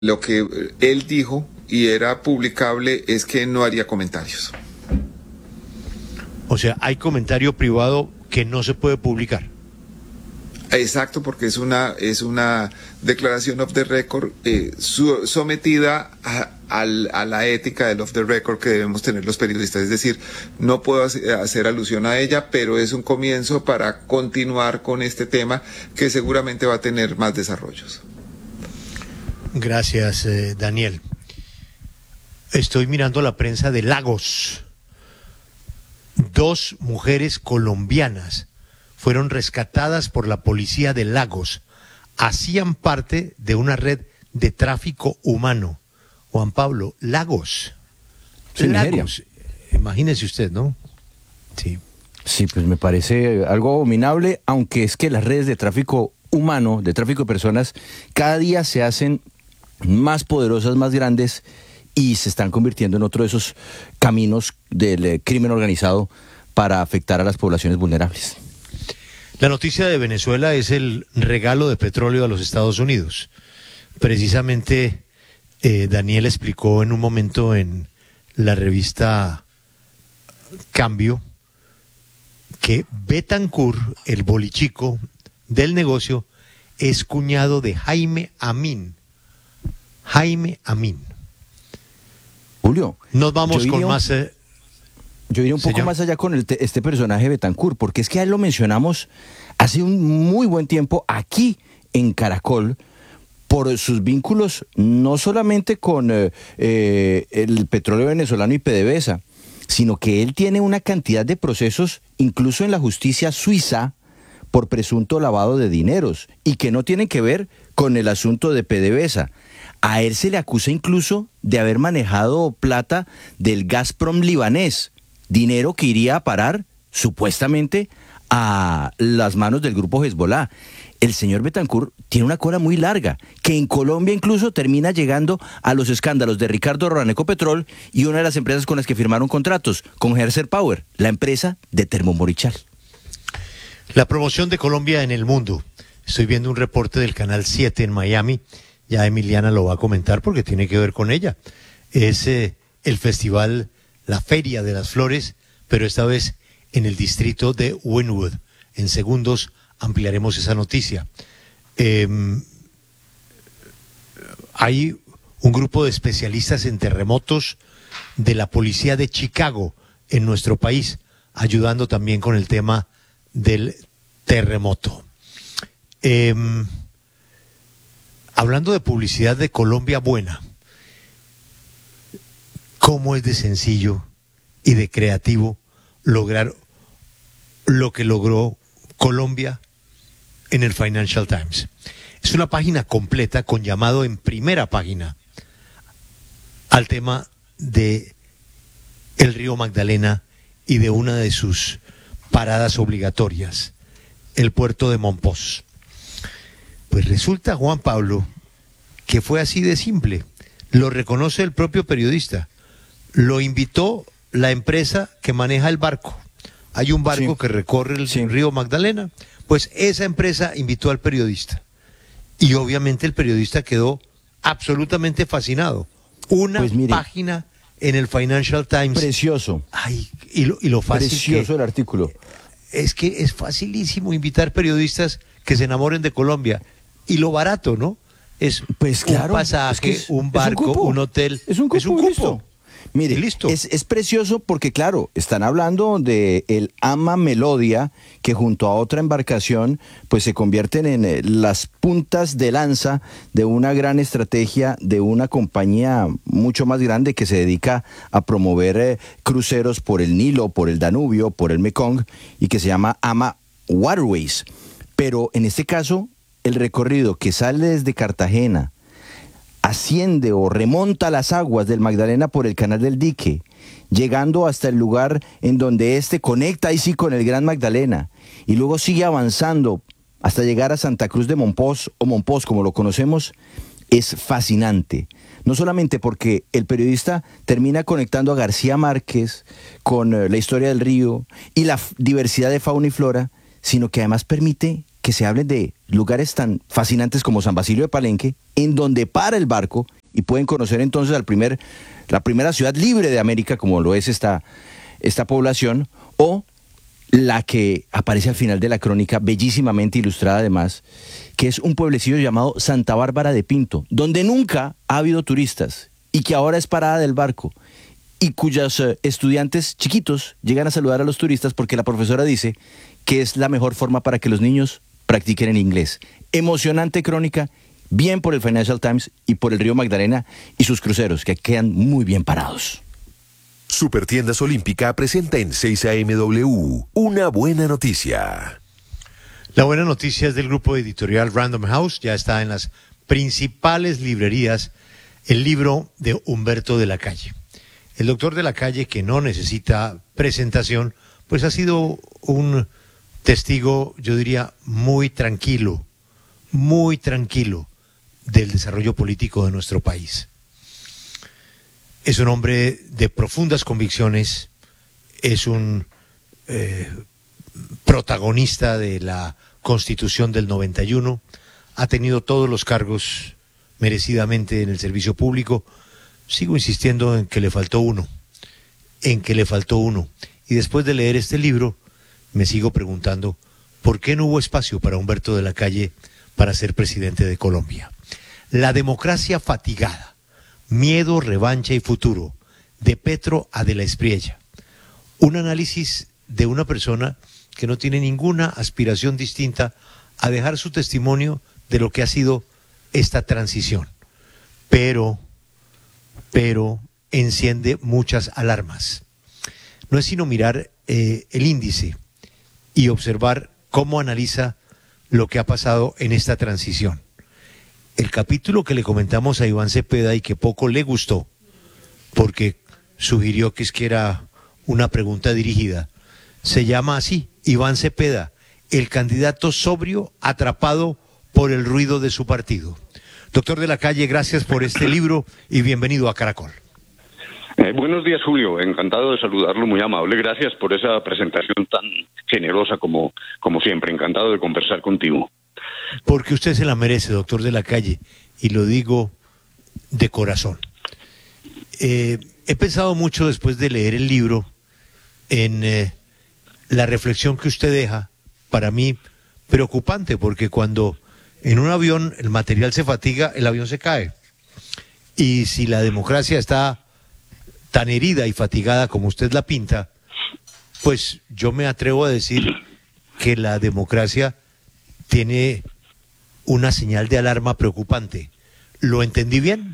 Lo que él dijo y era publicable es que no haría comentarios. O sea, hay comentario privado que no se puede publicar. Exacto, porque es una declaración off the record sometida a la ética del off the record que debemos tener los periodistas. Es decir, no puedo hacer alusión a ella, pero es un comienzo para continuar con este tema que seguramente va a tener más desarrollos. Gracias, Daniel. Estoy mirando la prensa de Lagos. 2 mujeres colombianas fueron rescatadas por la policía de Lagos. Hacían parte de una red de tráfico humano. Juan Pablo, Lagos. Sí, Lagos. Imagínese usted, ¿no? Sí. Sí, pues me parece algo abominable, aunque es que las redes de tráfico humano, de tráfico de personas, cada día se hacen más poderosas, más grandes, y se están convirtiendo en otro de esos caminos del crimen organizado para afectar a las poblaciones vulnerables. La noticia de Venezuela es el regalo de petróleo a los Estados Unidos. Precisamente Daniel explicó en un momento en la revista Cambio que Betancourt, el bolichico del negocio, es cuñado de Jaime Amin. Jaime Amin. Julio, nos vamos con más... yo iría un poco más allá con este personaje Betancourt, porque es que a él lo mencionamos hace un muy buen tiempo aquí en Caracol, por sus vínculos no solamente con el petróleo venezolano y PDVSA, sino que él tiene una cantidad de procesos, incluso en la justicia suiza, por presunto lavado de dineros, y que no tienen que ver con el asunto de PDVSA. A él se le acusa incluso de haber manejado plata del Gazprom libanés, dinero que iría a parar, supuestamente, a las manos del grupo Hezbollah. El señor Betancourt tiene una cola muy larga, que en Colombia incluso termina llegando a los escándalos de Ricardo Roraneco Petrol y una de las empresas con las que firmaron contratos, con Herser Power, la empresa de Termomorichal. La promoción de Colombia en el mundo. Estoy viendo un reporte del Canal 7 en Miami. Ya Emiliana lo va a comentar porque tiene que ver con ella. Es el festival, la Feria de las Flores, pero esta vez en el distrito de Wynwood. En segundos ampliaremos esa noticia. Hay un grupo de especialistas en terremotos de la policía de Chicago en nuestro país, ayudando también con el tema del terremoto. Hablando de publicidad de Colombia buena, ¿cómo es de sencillo y de creativo lograr lo que logró Colombia en el Financial Times? Es una página completa con llamado en primera página al tema de el río Magdalena y de una de sus paradas obligatorias, el puerto de Monpós. Pues resulta, Juan Pablo, que fue así de simple. Lo reconoce el propio periodista. Lo invitó la empresa que maneja el barco. Hay un barco que recorre el río Magdalena. Pues esa empresa invitó al periodista. Y obviamente el periodista quedó absolutamente fascinado. Una página en el Financial Times. Precioso. Ay, y lo fácil. Precioso el artículo. Es que es facilísimo invitar periodistas que se enamoren de Colombia. Y lo barato, ¿no? Es pues claro, un pasaje, es que un barco, un hotel. Es un cupo. Listo. Mire, listo. Es precioso porque, claro, están hablando de el Ama Melodia, que junto a otra embarcación, pues se convierten en las puntas de lanza de una gran estrategia de una compañía mucho más grande que se dedica a promover cruceros por el Nilo, por el Danubio, por el Mekong, y que se llama Ama Waterways. Pero en este caso, el recorrido que sale desde Cartagena, asciende o remonta las aguas del Magdalena por el Canal del Dique, llegando hasta el lugar en donde este conecta ahí sí con el Gran Magdalena, y luego sigue avanzando hasta llegar a Santa Cruz de Monpós, o Monpós como lo conocemos, es fascinante. No solamente porque el periodista termina conectando a García Márquez con la historia del río y la diversidad de fauna y flora, sino que además permite que se hable de lugares tan fascinantes como San Basilio de Palenque, en donde para el barco y pueden conocer entonces la primera ciudad libre de América, como lo es esta población, o la que aparece al final de la crónica, bellísimamente ilustrada además, que es un pueblecillo llamado Santa Bárbara de Pinto, donde nunca ha habido turistas y que ahora es parada del barco y cuyos estudiantes chiquitos llegan a saludar a los turistas porque la profesora dice que es la mejor forma para que los niños practiquen el inglés. Emocionante crónica, bien por el Financial Times y por el Río Magdalena y sus cruceros, que quedan muy bien parados. Supertiendas Olímpica presenta en 6 AMW una buena noticia. La buena noticia es del grupo editorial Random House. Ya está en las principales librerías el libro de Humberto de la Calle. El doctor de la Calle, que no necesita presentación, pues ha sido un testigo, yo diría, muy tranquilo del desarrollo político de nuestro país. Es un hombre de profundas convicciones, es un protagonista de la Constitución del 91, ha tenido todos los cargos merecidamente en el servicio público. Sigo insistiendo en que le faltó uno. Y después de leer este libro, me sigo preguntando, ¿por qué no hubo espacio para Humberto de la Calle para ser presidente de Colombia? La democracia fatigada, miedo, revancha y futuro, de Petro a De la Espriella. Un análisis de una persona que no tiene ninguna aspiración distinta a dejar su testimonio de lo que ha sido esta transición. Pero enciende muchas alarmas. No es sino mirar el índice y observar cómo analiza lo que ha pasado en esta transición. El capítulo que le comentamos a Iván Cepeda y que poco le gustó, porque sugirió que era una pregunta dirigida, se llama así: Iván Cepeda, el candidato sobrio atrapado por el ruido de su partido. Doctor de la Calle, gracias por este libro y bienvenido a Caracol. Buenos días, Julio. Encantado de saludarlo, muy amable. Gracias por esa presentación tan generosa como siempre. Encantado de conversar contigo. Porque usted se la merece, doctor de la Calle, y lo digo de corazón. He pensado mucho después de leer el libro en la reflexión que usted deja, para mí preocupante, porque cuando en un avión el material se fatiga, el avión se cae. Y si la democracia está tan herida y fatigada como usted la pinta, pues yo me atrevo a decir que la democracia tiene una señal de alarma preocupante. ¿Lo entendí bien?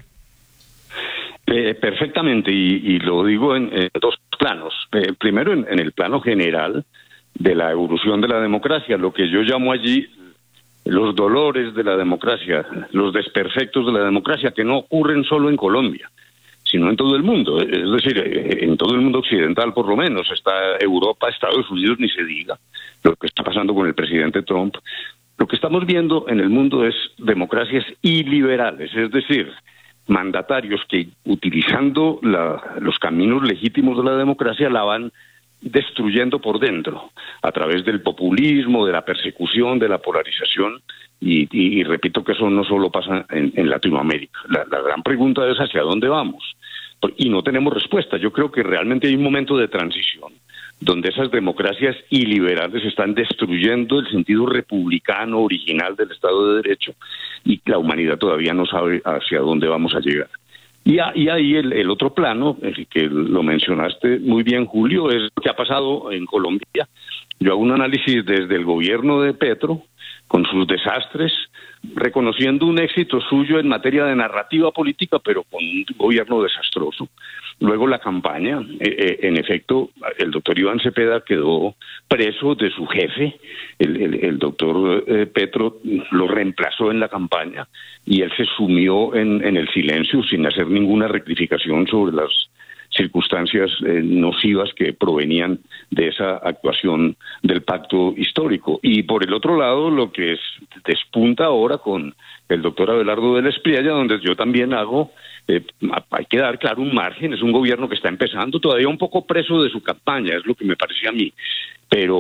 Perfectamente, y lo digo en dos planos. Primero, en el plano general de la evolución de la democracia, lo que yo llamo allí los dolores de la democracia, los desperfectos de la democracia, que no ocurren solo en Colombia, sino en todo el mundo. Es decir, en todo el mundo occidental, por lo menos. Está Europa, Estados Unidos, ni se diga lo que está pasando con el presidente Trump. Lo que estamos viendo en el mundo es democracias iliberales, es decir, mandatarios que, utilizando los caminos legítimos de la democracia, la van destruyendo por dentro, a través del populismo, de la persecución, de la polarización, y repito que eso no solo pasa en Latinoamérica. La gran pregunta es hacia dónde vamos, y no tenemos respuesta. Yo creo que realmente hay un momento de transición, donde esas democracias iliberales están destruyendo el sentido republicano original del Estado de Derecho, y la humanidad todavía no sabe hacia dónde vamos a llegar. Y ahí el otro plano, el que lo mencionaste muy bien, Julio, es lo que ha pasado en Colombia. Yo hago un análisis desde el gobierno de Petro, con sus desastres, reconociendo un éxito suyo en materia de narrativa política, pero con un gobierno desastroso. Luego la campaña, en efecto, el doctor Iván Cepeda quedó preso de su jefe, el doctor Petro lo reemplazó en la campaña y él se sumió en el silencio sin hacer ninguna rectificación sobre las circunstancias nocivas que provenían de esa actuación del pacto histórico. Y por el otro lado, lo que despunta ahora con el doctor Abelardo de la Espriella, donde yo también hago, hay que dar claro un margen. Es un gobierno que está empezando, todavía un poco preso de su campaña, es lo que me parece a mí, pero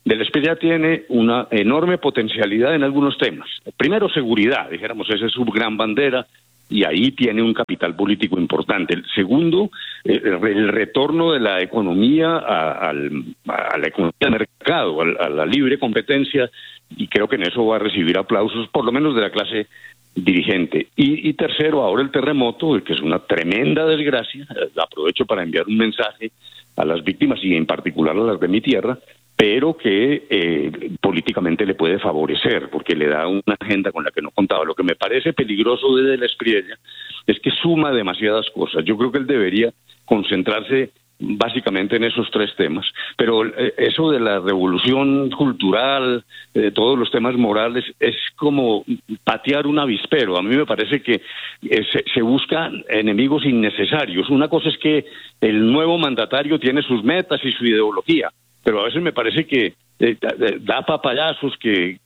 Del Espriella tiene una enorme potencialidad en algunos temas. Primero, seguridad, dijéramos, esa es su gran bandera, y ahí tiene un capital político importante. El segundo, el retorno de la economía a la economía de mercado, a la libre competencia, y creo que en eso va a recibir aplausos, por lo menos de la clase dirigente. Y tercero, ahora el terremoto, que es una tremenda desgracia. Aprovecho para enviar un mensaje a las víctimas y en particular a las de mi tierra, pero que políticamente le puede favorecer, porque le da una agenda con la que no contaba. Lo que me parece peligroso de la Espriella es que suma demasiadas cosas. Yo creo que él debería concentrarse básicamente en esos tres temas, pero eso de la revolución cultural, todos los temas morales, es como patear un avispero. A mí me parece que se buscan enemigos innecesarios. Una cosa es que el nuevo mandatario tiene sus metas y su ideología, pero a veces me parece que da papayazos, que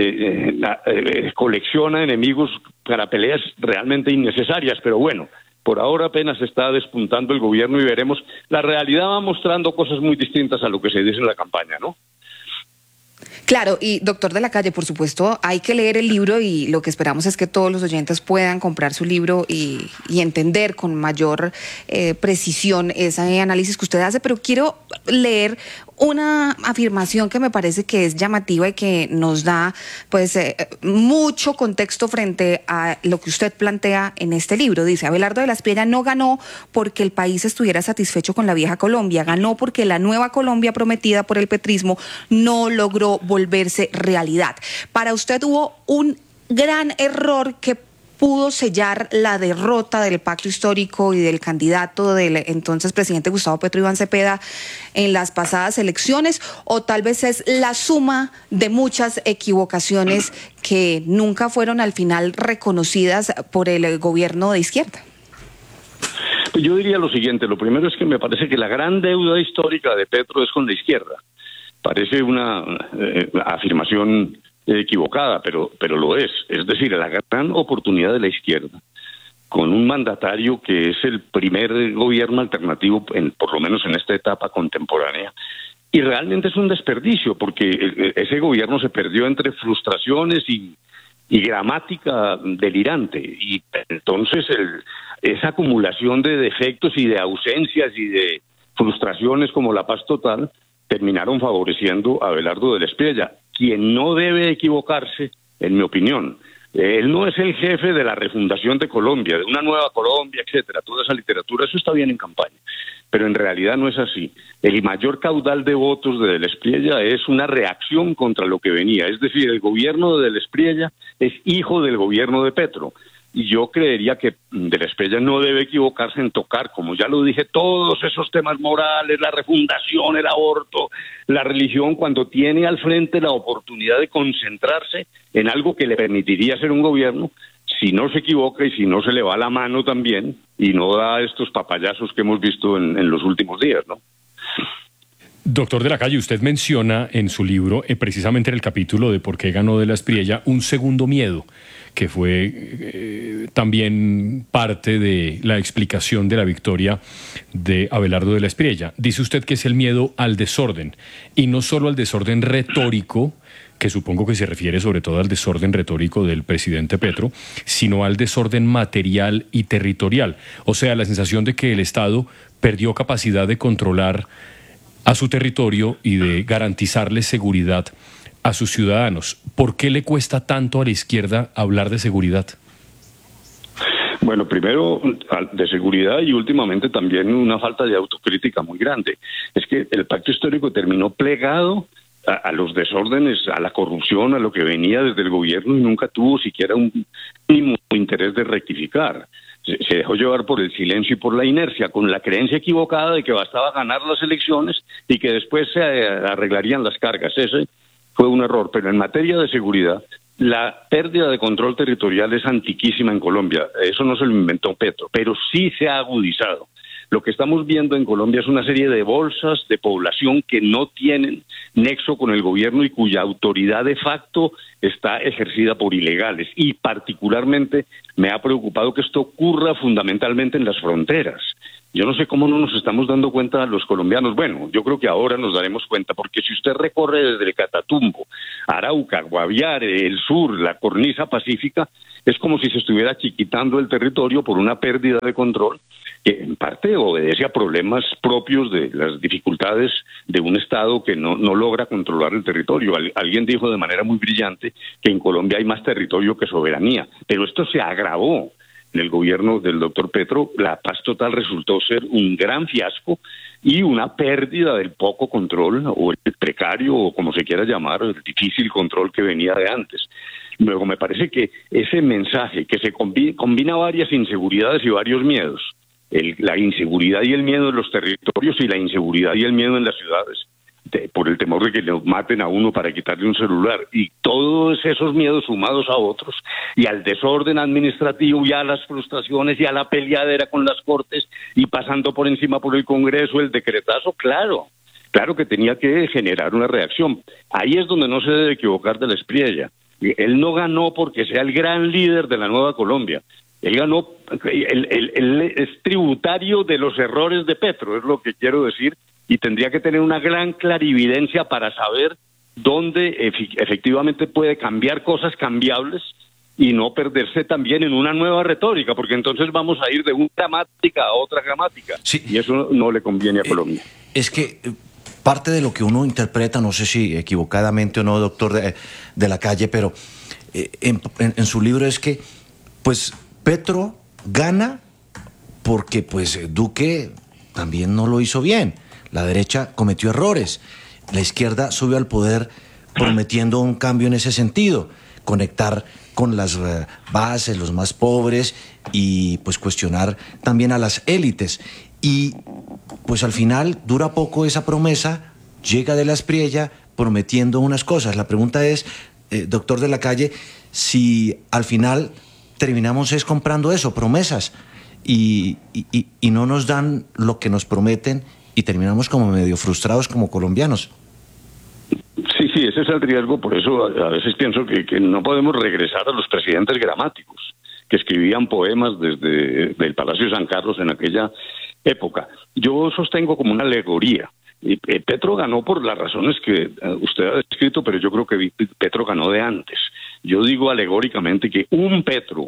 colecciona enemigos para peleas realmente innecesarias. Pero bueno, por ahora apenas está despuntando el gobierno y veremos. La realidad va mostrando cosas muy distintas a lo que se dice en la campaña, ¿no? Claro, y doctor de la Calle, por supuesto, hay que leer el libro y lo que esperamos es que todos los oyentes puedan comprar su libro y entender con mayor precisión ese análisis que usted hace, pero quiero leer una afirmación que me parece que es llamativa y que nos da pues mucho contexto frente a lo que usted plantea en este libro. Dice: Abelardo de la Espriella no ganó porque el país estuviera satisfecho con la vieja Colombia, ganó porque la nueva Colombia prometida por el petrismo no logró volverse realidad. Para usted hubo un gran error que pudo sellar la derrota del pacto histórico y del candidato del entonces presidente Gustavo Petro, Iván Cepeda, en las pasadas elecciones, o tal vez es la suma de muchas equivocaciones que nunca fueron al final reconocidas por el gobierno de izquierda. Pues yo diría lo siguiente: lo primero es que me parece que la gran deuda histórica de Petro es con la izquierda. Parece una afirmación equivocada, pero lo es. Es decir, la gran oportunidad de la izquierda, con un mandatario que es el primer gobierno alternativo, por lo menos en esta etapa contemporánea, y realmente es un desperdicio, porque ese gobierno se perdió entre frustraciones y gramática delirante, y entonces esa acumulación de defectos y de ausencias y de frustraciones como la paz total terminaron favoreciendo a Abelardo de la Espriella, quien no debe equivocarse, en mi opinión. Él no es el jefe de la refundación de Colombia, de una nueva Colombia, etcétera. Toda esa literatura, eso está bien en campaña, pero en realidad no es así. El mayor caudal de votos de la Espriella es una reacción contra lo que venía. Es decir, el gobierno de la Espriella es hijo del gobierno de Petro. Y yo creería que de la Espriella no debe equivocarse en tocar, como ya lo dije, todos esos temas morales, la refundación, el aborto, la religión, cuando tiene al frente la oportunidad de concentrarse en algo que le permitiría ser un gobierno, si no se equivoca y si no se le va la mano también y no da estos papayazos que hemos visto en los últimos días, ¿no? Doctor de la Calle, usted menciona en su libro, precisamente en el capítulo de por qué ganó de la Espriella, un segundo miedo, que fue también parte de la explicación de la victoria de Abelardo de la Espriella. Dice usted que es el miedo al desorden, y no solo al desorden retórico, que supongo que se refiere sobre todo al desorden retórico del presidente Petro, sino al desorden material y territorial. O sea, la sensación de que el Estado perdió capacidad de controlar a su territorio y de garantizarle seguridad a sus ciudadanos. ¿Por qué le cuesta tanto a la izquierda hablar de seguridad? Bueno, primero de seguridad y últimamente también una falta de autocrítica muy grande. Es que el pacto histórico terminó plegado a los desórdenes, a la corrupción, a lo que venía desde el gobierno, y nunca tuvo siquiera un mínimo interés de rectificar. Se dejó llevar por el silencio y por la inercia, con la creencia equivocada de que bastaba ganar las elecciones y que después se arreglarían las cargas. Ese fue un error. Pero en materia de seguridad, la pérdida de control territorial es antiquísima en Colombia. Eso no se lo inventó Petro, pero sí se ha agudizado. Lo que estamos viendo en Colombia es una serie de bolsas de población que no tienen nexo con el gobierno y cuya autoridad de facto está ejercida por ilegales. Y particularmente me ha preocupado que esto ocurra fundamentalmente en las fronteras. Yo no sé cómo no nos estamos dando cuenta los colombianos. Bueno, yo creo que ahora nos daremos cuenta, porque si usted recorre desde el Catatumbo, Arauca, Guaviare, el sur, la cornisa pacífica, es como si se estuviera chiquitando el territorio por una pérdida de control que en parte obedece a problemas propios de las dificultades de un Estado que no logra controlar el territorio. Alguien dijo de manera muy brillante que en Colombia hay más territorio que soberanía, pero esto se agravó. En el gobierno del doctor Petro, la paz total resultó ser un gran fiasco y una pérdida del poco control, o el precario, o como se quiera llamar, el difícil control que venía de antes. Luego, me parece que ese mensaje que se combina varias inseguridades y varios miedos, la inseguridad y el miedo en los territorios y la inseguridad y el miedo en las ciudades, por el temor de que le maten a uno para quitarle un celular, y todos esos miedos sumados a otros, y al desorden administrativo, y a las frustraciones, y a la peleadera con las Cortes, y pasando por encima por el Congreso, el decretazo, claro que tenía que generar una reacción. Ahí es donde no se debe equivocar de la Espriella. Él no ganó porque sea el gran líder de la nueva Colombia. Él ganó, él es tributario de los errores de Petro, es lo que quiero decir, y tendría que tener una gran clarividencia para saber dónde efectivamente puede cambiar cosas cambiables y no perderse también en una nueva retórica, porque entonces vamos a ir de una gramática a otra gramática, sí. Y eso no le conviene a Colombia. Es que parte de lo que uno interpreta, no sé si equivocadamente o no, doctor de la Calle, pero en su libro es que pues Petro gana porque pues Duque también no lo hizo bien. La derecha cometió errores. La izquierda subió al poder prometiendo un cambio en ese sentido, conectar con las bases, los más pobres, y pues cuestionar también a las élites. Y pues al final dura poco esa promesa, llega de la Espriella prometiendo unas cosas. La pregunta es, doctor de la Calle, si al final terminamos es comprando eso, promesas, y no nos dan lo que nos prometen, y terminamos como medio frustrados como colombianos. Sí, ese es el riesgo. Por eso a veces pienso que no podemos regresar a los presidentes gramáticos que escribían poemas desde el Palacio de San Carlos en aquella época. Yo sostengo como una alegoría. Y Petro ganó por las razones que usted ha descrito, pero yo creo que Petro ganó de antes. Yo digo alegóricamente que un Petro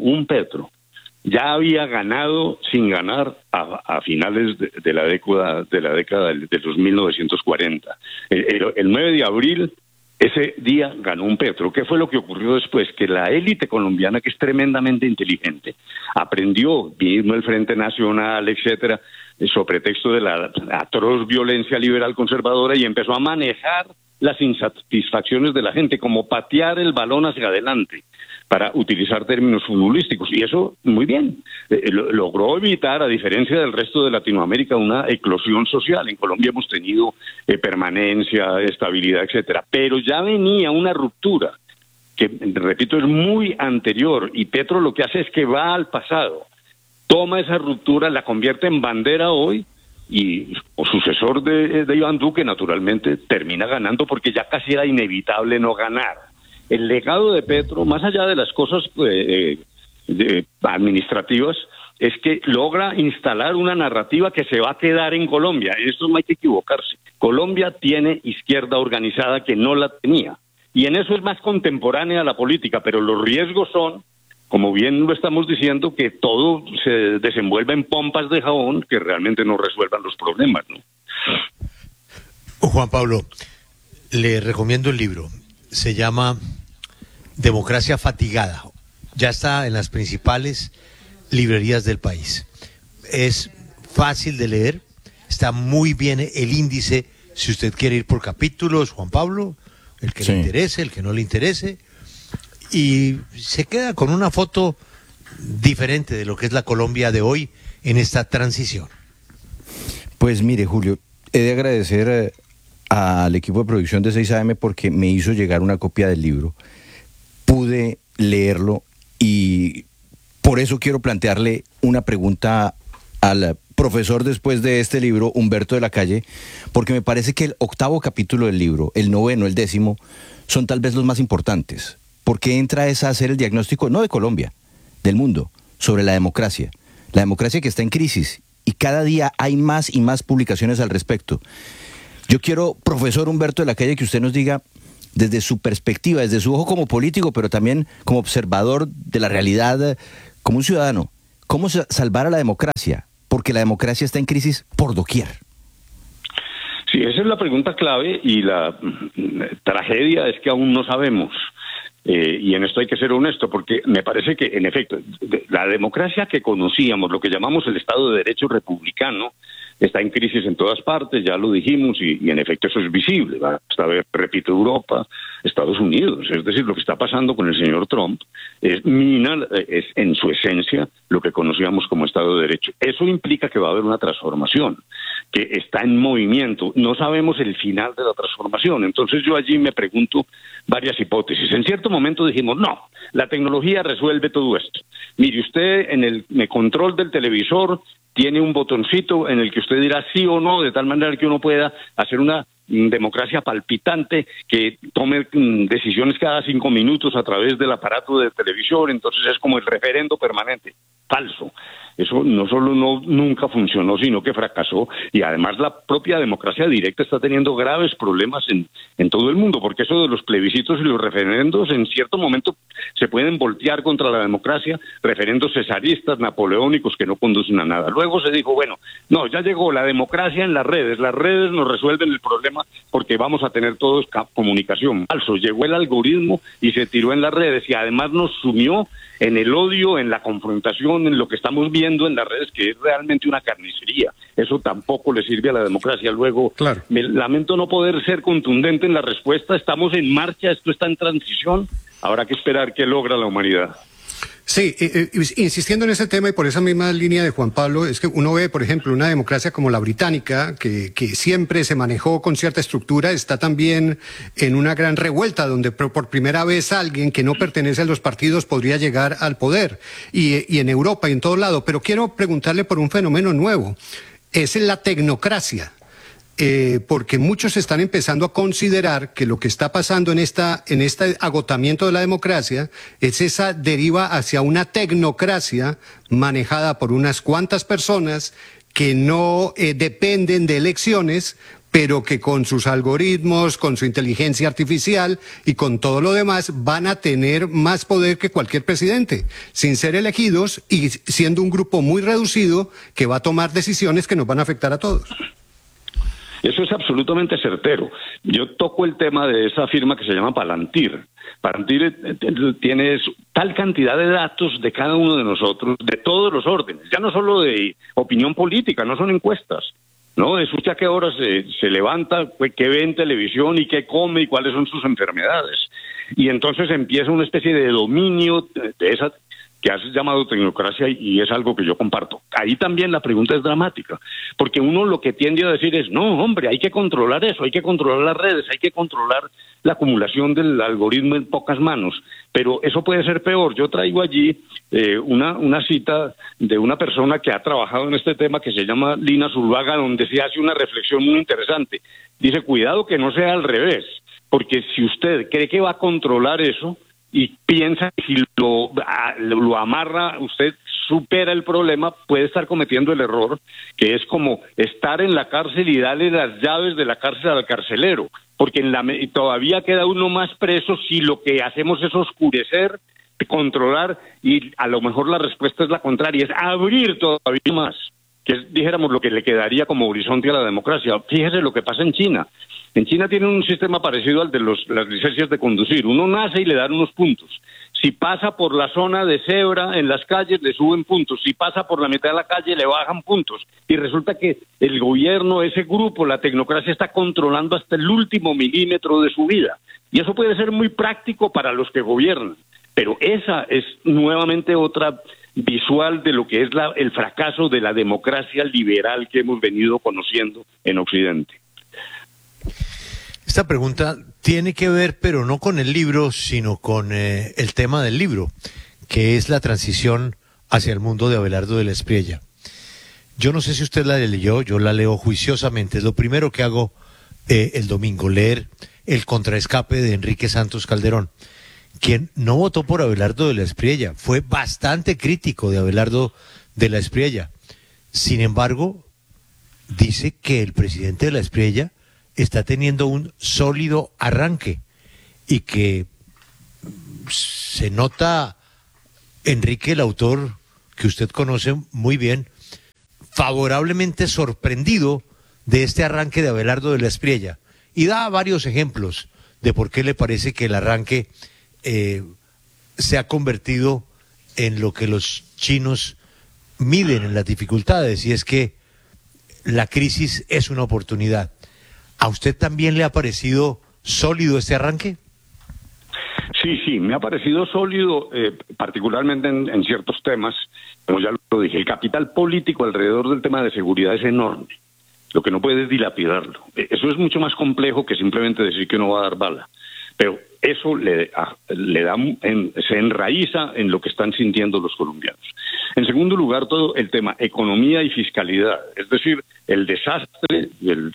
ya había ganado sin ganar a finales de la década de los 1940. El 9 de abril, ese día ganó un Petro. ¿Qué fue lo que ocurrió después? Que la élite colombiana, que es tremendamente inteligente, aprendió, vino el Frente Nacional, etcétera, sobre pretexto de la atroz violencia liberal conservadora, y empezó a manejar las insatisfacciones de la gente, como patear el balón hacia adelante, para utilizar términos futbolísticos, y eso muy bien. Logró evitar, a diferencia del resto de Latinoamérica, una eclosión social. En Colombia hemos tenido permanencia, estabilidad, etcétera, pero ya venía una ruptura que, repito, es muy anterior, y Petro lo que hace es que va al pasado, toma esa ruptura, la convierte en bandera hoy, y o sucesor de Iván Duque, naturalmente, termina ganando, porque ya casi era inevitable no ganar. El legado de Petro, más allá de las cosas administrativas, es que logra instalar una narrativa que se va a quedar en Colombia. En esto no hay que equivocarse. Colombia tiene izquierda organizada que no la tenía, y en eso es más contemporánea la política, pero los riesgos son, como bien lo estamos diciendo, que todo se desenvuelva en pompas de jabón que realmente no resuelvan los problemas, ¿no? Juan Pablo, le recomiendo el libro. Se llama Democracia Fatigada. Ya está en las principales librerías del país. Es fácil de leer, está muy bien el índice, si usted quiere ir por capítulos, Juan Pablo, el que le interese, el que no le interese, y se queda con una foto diferente de lo que es la Colombia de hoy en esta transición. Pues mire, Julio, he de agradecer al equipo de producción de 6am porque me hizo llegar una copia del libro. Pude leerlo y por eso quiero plantearle una pregunta al profesor después de este libro, Humberto de la Calle, porque me parece que el 8º capítulo del libro, el 9º, el 10º, son tal vez los más importantes, porque entra a hacer el diagnóstico, no de Colombia, del mundo, sobre la democracia que está en crisis y cada día hay más y más publicaciones al respecto. Yo quiero, profesor Humberto de la Calle, que usted nos diga, desde su perspectiva, desde su ojo como político, pero también como observador de la realidad, como un ciudadano, ¿cómo salvar a la democracia? Porque la democracia está en crisis por doquier. Sí, esa es la pregunta clave y la tragedia es que aún no sabemos. Y en esto hay que ser honesto, porque me parece que, en efecto, la democracia que conocíamos, lo que llamamos el Estado de Derecho republicano, está en crisis en todas partes, ya lo dijimos, y en efecto eso es visible. Basta ver, repito, Europa, Estados Unidos. Es decir, lo que está pasando con el señor Trump es en su esencia lo que conocíamos como Estado de Derecho. Eso implica que va a haber una transformación, que está en movimiento. No sabemos el final de la transformación. Entonces yo allí me pregunto varias hipótesis. En cierto momento dijimos, no, la tecnología resuelve todo esto. Mire, usted en el control del televisor tiene un botoncito en el que usted dirá sí o no, de tal manera que uno pueda hacer una democracia palpitante que tome decisiones cada 5 minutos a través del aparato de televisión. Entonces es como el referendo permanente. Falso. Eso no solo nunca funcionó, sino que fracasó, y además la propia democracia directa está teniendo graves problemas en todo el mundo, porque eso de los plebiscitos y los referendos en cierto momento se pueden voltear contra la democracia, referendos cesaristas, napoleónicos que no conducen a nada. Luego se dijo, bueno, no, ya llegó la democracia en las redes nos resuelven el problema porque vamos a tener todos comunicación. Falso, llegó el algoritmo y se tiró en las redes y además nos sumió en el odio, en la confrontación, en lo que estamos viendo en las redes, que es realmente una carnicería. Eso tampoco le sirve a la democracia. Luego, claro, me lamento no poder ser contundente en la respuesta. Estamos en marcha, esto está en transición. Habrá que esperar qué logra la humanidad. Sí, insistiendo en ese tema y por esa misma línea de Juan Pablo, es que uno ve, por ejemplo, una democracia como la británica, que siempre se manejó con cierta estructura, está también en una gran revuelta, donde por primera vez alguien que no pertenece a los partidos podría llegar al poder, y en Europa y en todo lado. Pero quiero preguntarle por un fenómeno nuevo, es la tecnocracia. Porque muchos están empezando a considerar que lo que está pasando en este agotamiento de la democracia es esa deriva hacia una tecnocracia manejada por unas cuantas personas que no dependen de elecciones, pero que con sus algoritmos, con su inteligencia artificial y con todo lo demás van a tener más poder que cualquier presidente, sin ser elegidos y siendo un grupo muy reducido que va a tomar decisiones que nos van a afectar a todos. Eso es absolutamente certero. Yo toco el tema de esa firma que se llama Palantir. Palantir tiene tal cantidad de datos de cada uno de nosotros, de todos los órdenes, ya no solo de opinión política, no son encuestas, ¿no? Es usted a qué horas se levanta, qué ve en televisión y qué come y cuáles son sus enfermedades. Y entonces empieza una especie de dominio de esa que has llamado tecnocracia, y es algo que yo comparto. Ahí también la pregunta es dramática, porque uno lo que tiende a decir es, no, hombre, hay que controlar eso, hay que controlar las redes, hay que controlar la acumulación del algoritmo en pocas manos, pero eso puede ser peor. Yo traigo allí una cita de una persona que ha trabajado en este tema, que se llama Lina Zuluaga, donde se hace una reflexión muy interesante. Dice, cuidado que no sea al revés, porque si usted cree que va a controlar eso, y piensa que si lo amarra, usted supera el problema, puede estar cometiendo el error, que es como estar en la cárcel y darle las llaves de la cárcel al carcelero, porque todavía queda uno más preso si lo que hacemos es oscurecer, controlar, y a lo mejor la respuesta es la contraria, es abrir todavía más, que es, dijéramos, lo que le quedaría como horizonte a la democracia. Fíjese lo que pasa en China. En China tienen un sistema parecido al de las licencias de conducir. Uno nace y le dan unos puntos. Si pasa por la zona de cebra en las calles, le suben puntos. Si pasa por la mitad de la calle, le bajan puntos. Y resulta que el gobierno, ese grupo, la tecnocracia, está controlando hasta el último milímetro de su vida. Y eso puede ser muy práctico para los que gobiernan. Pero esa es nuevamente otra visual de lo que es el fracaso de la democracia liberal que hemos venido conociendo en Occidente. Esta pregunta tiene que ver, pero no con el libro, sino con el tema del libro, que es la transición hacia el mundo de Abelardo de la Espriella. Yo no sé si usted la leyó, yo la leo juiciosamente. Es lo primero que hago el domingo, leer El contraescape de Enrique Santos Calderón, quien no votó por Abelardo de la Espriella, fue bastante crítico de Abelardo de la Espriella. Sin embargo, dice que el presidente de La Espriella está teniendo un sólido arranque y que se nota, Enrique, el autor que usted conoce muy bien, favorablemente sorprendido de este arranque de Abelardo de La Espriella, y da varios ejemplos de por qué le parece que el arranque se ha convertido en lo que los chinos miden en las dificultades, y es que la crisis es una oportunidad. ¿A usted también le ha parecido sólido este arranque? Sí, me ha parecido sólido, particularmente en ciertos temas, como ya lo dije. El capital político alrededor del tema de seguridad es enorme. Lo que no puede es dilapidarlo. Eso es mucho más complejo que simplemente decir que no va a dar bala. Pero eso se enraiza en lo que están sintiendo los colombianos. En segundo lugar, todo el tema economía y fiscalidad, es decir, el desastre del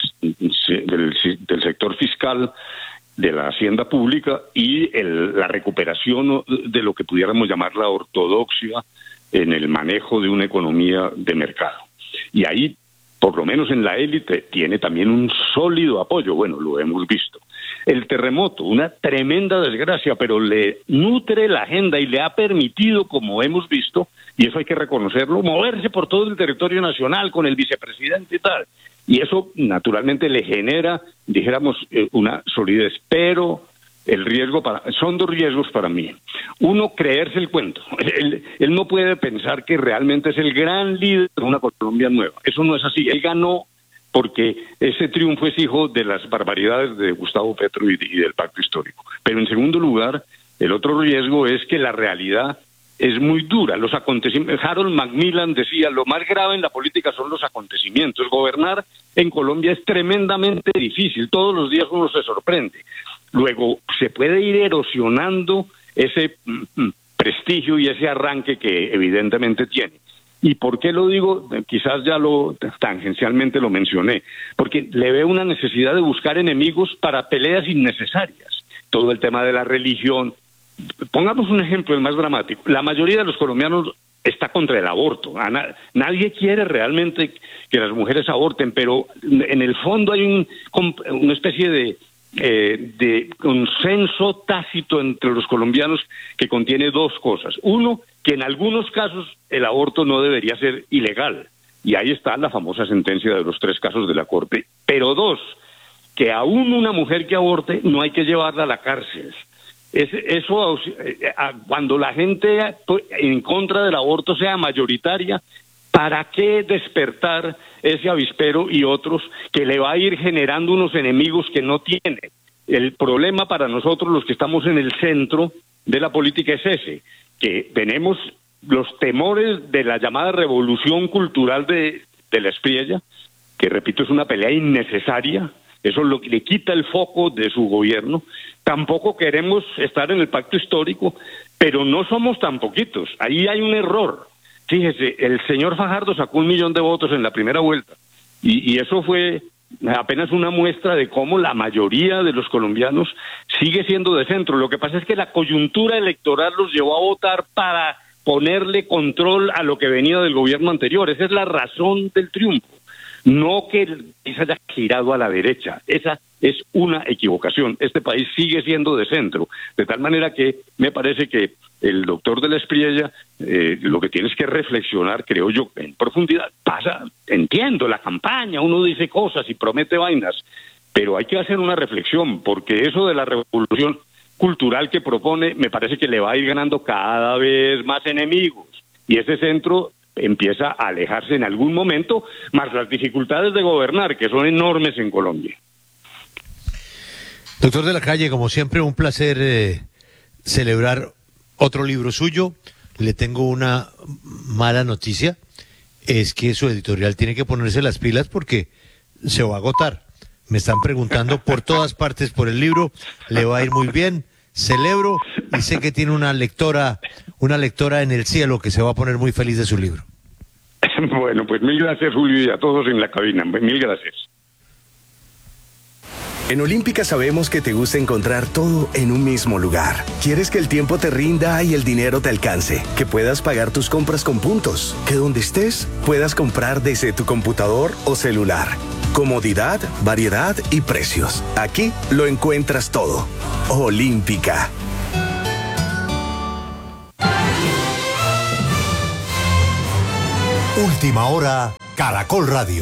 sector fiscal, de la hacienda pública y la recuperación de lo que pudiéramos llamar la ortodoxia en el manejo de una economía de mercado. Y ahí, por lo menos en la élite, tiene también un sólido apoyo. Bueno, lo hemos visto. El terremoto, una tremenda desgracia, pero le nutre la agenda y le ha permitido, como hemos visto, y eso hay que reconocerlo, moverse por todo el territorio nacional con el vicepresidente y tal. Y eso naturalmente le genera, dijéramos, una solidez. Pero el riesgo son dos riesgos para mí. Uno, creerse el cuento. Él no puede pensar que realmente es el gran líder de una Colombia nueva. Eso no es así. Él ganó porque ese triunfo es hijo de las barbaridades de Gustavo Petro y del pacto histórico. Pero en segundo lugar, el otro riesgo es que la realidad es muy dura. Los acontecimientos, Harold Macmillan decía, lo más grave en la política son los acontecimientos. Gobernar en Colombia es tremendamente difícil. Todos los días uno se sorprende. Luego, se puede ir erosionando ese prestigio y ese arranque que evidentemente tiene. ¿Y por qué lo digo? Quizás ya tangencialmente lo mencioné. Porque le veo una necesidad de buscar enemigos para peleas innecesarias. Todo el tema de la religión. Pongamos un ejemplo, el más dramático. La mayoría de los colombianos está contra el aborto. Nadie quiere realmente que las mujeres aborten, pero en el fondo hay una especie de consenso tácito entre los colombianos que contiene dos cosas. Uno, que en algunos casos el aborto no debería ser ilegal. Y ahí está la famosa sentencia de los 3 casos de la Corte. Pero dos, que aún una mujer que aborte no hay que llevarla a la cárcel. Eso, cuando la gente en contra del aborto sea mayoritaria, ¿para qué despertar ese avispero y otros que le va a ir generando unos enemigos que no tiene? El problema para nosotros, los que estamos en el centro de la política, es ese, que tenemos los temores de la llamada revolución cultural de La Espriella, que repito, es una pelea innecesaria. Eso le quita el foco de su gobierno. Tampoco queremos estar en el pacto histórico, pero no somos tan poquitos. Ahí hay un error. Fíjese, el señor Fajardo sacó 1 millón de votos en la primera vuelta, y eso fue apenas una muestra de cómo la mayoría de los colombianos sigue siendo de centro. Lo que pasa es que la coyuntura electoral los llevó a votar para ponerle control a lo que venía del gobierno anterior. Esa es la razón del triunfo. No que el país haya girado a la derecha, esa es una equivocación. Este país sigue siendo de centro, de tal manera que me parece que el doctor de La Espriella lo que tiene es que reflexionar, creo yo, en profundidad. Entiendo la campaña, uno dice cosas y promete vainas, pero hay que hacer una reflexión, porque eso de la revolución cultural que propone, me parece que le va a ir ganando cada vez más enemigos, y ese centro empieza a alejarse en algún momento, más las dificultades de gobernar, que son enormes en Colombia. Doctor de la Calle, como siempre, un placer celebrar otro libro suyo. Le tengo una mala noticia, es que su editorial tiene que ponerse las pilas porque se va a agotar. Me están preguntando por todas partes por el libro, le va a ir muy bien, celebro, y sé que tiene una lectora en el cielo que se va a poner muy feliz de su libro. Bueno, pues mil gracias, Julio, y a todos en la cabina. Mil gracias. En Olímpica sabemos que te gusta encontrar todo en un mismo lugar. Quieres que el tiempo te rinda y el dinero te alcance, que puedas pagar tus compras con puntos, que donde estés puedas comprar desde tu computador o celular. Comodidad, variedad y precios. Aquí lo encuentras todo. Olímpica. Última hora, Caracol Radio.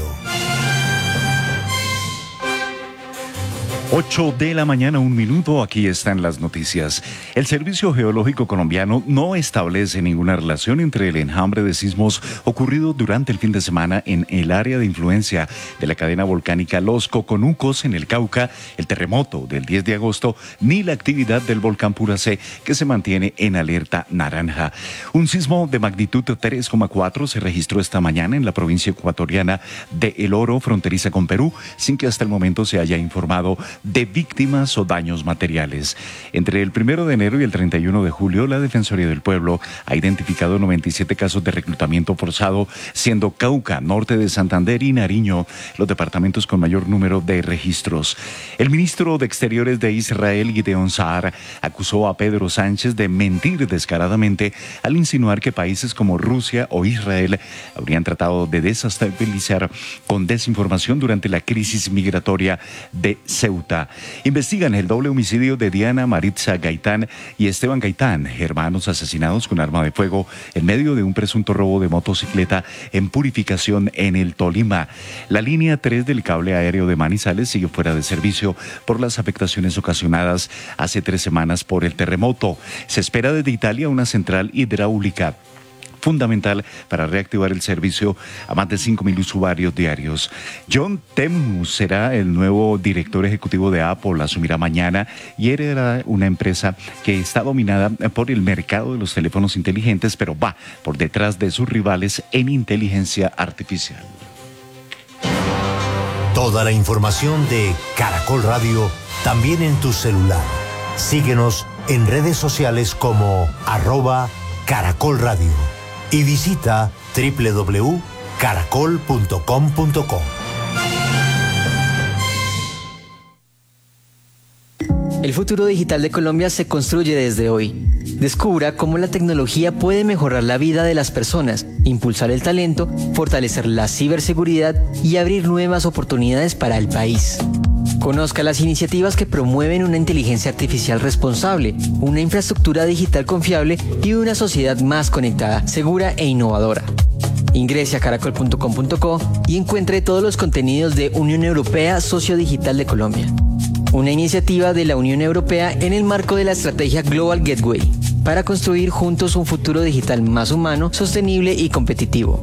8:01 a.m, aquí están las noticias. El Servicio Geológico Colombiano no establece ninguna relación entre el enjambre de sismos ocurrido durante el fin de semana en el área de influencia de la cadena volcánica Los Coconucos en el Cauca, el terremoto del 10 de agosto, ni la actividad del volcán Puracé, que se mantiene en alerta naranja. Un sismo de magnitud 3,4 se registró esta mañana en la provincia ecuatoriana de El Oro, fronteriza con Perú, sin que hasta el momento se haya informado de víctimas o daños materiales. Entre el 1 de enero y el 31 de julio, la Defensoría del Pueblo ha identificado 97 casos de reclutamiento forzado, siendo Cauca, norte de Santander y Nariño los departamentos con mayor número de registros. El ministro de Exteriores de Israel, Gideon Saar, acusó a Pedro Sánchez de mentir descaradamente al insinuar que países como Rusia o Israel habrían tratado de desestabilizar con desinformación durante la crisis migratoria de Ceuta. Investigan el doble homicidio de Diana Maritza Gaitán y Esteban Gaitán, hermanos asesinados con arma de fuego en medio de un presunto robo de motocicleta en Purificación en el Tolima. La línea 3 del cable aéreo de Manizales sigue fuera de servicio por las afectaciones ocasionadas hace 3 semanas por el terremoto. Se espera desde Italia una central hidráulica fundamental para reactivar el servicio a más de 5.000 usuarios diarios. John Temu será el nuevo director ejecutivo de Apple, asumirá mañana y heredará una empresa que está dominada por el mercado de los teléfonos inteligentes, pero va por detrás de sus rivales en inteligencia artificial. Toda la información de Caracol Radio también en tu celular. Síguenos en redes sociales como @Caracol Radio. Y visita www.caracol.com.co. El futuro digital de Colombia se construye desde hoy. Descubra cómo la tecnología puede mejorar la vida de las personas, impulsar el talento, fortalecer la ciberseguridad y abrir nuevas oportunidades para el país. Conozca las iniciativas que promueven una inteligencia artificial responsable, una infraestructura digital confiable y una sociedad más conectada, segura e innovadora. Ingrese a caracol.com.co y encuentre todos los contenidos de Unión Europea Socio Digital de Colombia. Una iniciativa de la Unión Europea en el marco de la estrategia Global Gateway, para construir juntos un futuro digital más humano, sostenible y competitivo.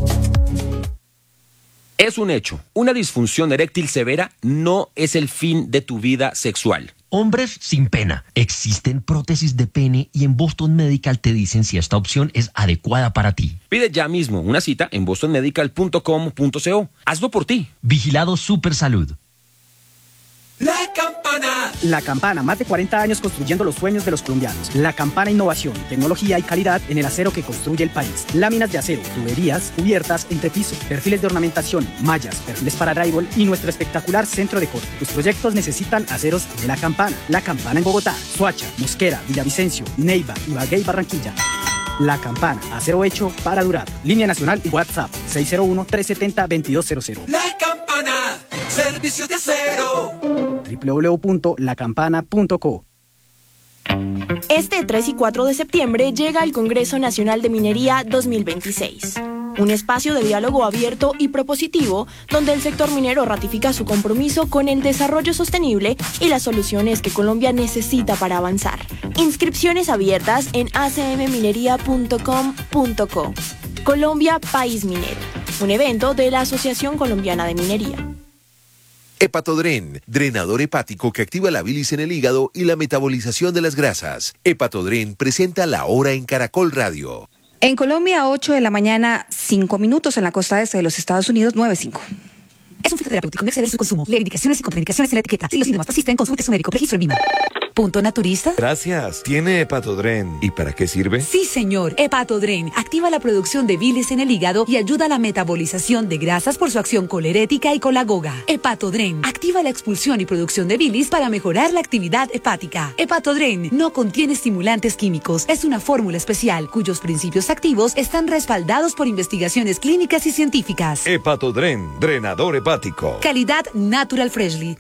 Es un hecho, una disfunción eréctil severa no es el fin de tu vida sexual. Hombres sin pena. Existen prótesis de pene y en Boston Medical te dicen si esta opción es adecuada para ti. Pide ya mismo una cita en bostonmedical.com.co. Hazlo por ti. Vigilado Supersalud. La Campana. La Campana, más de 40 años construyendo los sueños de los colombianos. La Campana, innovación, tecnología y calidad en el acero que construye el país. Láminas de acero, tuberías, cubiertas, entrepiso, perfiles de ornamentación, mallas, perfiles para drywall y nuestro espectacular centro de corte. Tus proyectos necesitan aceros de La Campana. La Campana en Bogotá, Soacha, Mosquera, Villavicencio, Neiva, Ibagué y Barranquilla. La Campana, acero hecho para durar. Línea nacional y WhatsApp 601-370-2200. La Campana, servicios de acero. www.lacampana.co. Este 3 y 4 de septiembre llega el Congreso Nacional de Minería 2026. Un espacio de diálogo abierto y propositivo donde el sector minero ratifica su compromiso con el desarrollo sostenible y las soluciones que Colombia necesita para avanzar. Inscripciones abiertas en acmminería.com.co. Colombia, país minero. Un evento de la Asociación Colombiana de Minería. Hepatodren, drenador hepático que activa la bilis en el hígado y la metabolización de las grasas. Hepatodren presenta La Hora en Caracol Radio. En Colombia, 8 de la mañana, 5 minutos. En la costa este de los Estados Unidos, 9:05. Es un fitoterapéutico, no exceder su consumo. Lee indicaciones y contraindicaciones en la etiqueta. Si los síntomas persisten, consulte su médico. Registro en VIMA. ¿Punto naturista? Gracias. ¿Tiene Hepatodren? ¿Y para qué sirve? Sí, señor. Hepatodren activa la producción de bilis en el hígado y ayuda a la metabolización de grasas por su acción colerética y colagoga. Hepatodren activa la expulsión y producción de bilis para mejorar la actividad hepática. Hepatodren no contiene estimulantes químicos. Es una fórmula especial cuyos principios activos están respaldados por investigaciones clínicas y científicas. Hepatodren, drenador hepático. Calidad Natural Freshly.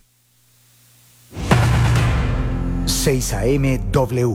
6 AM W.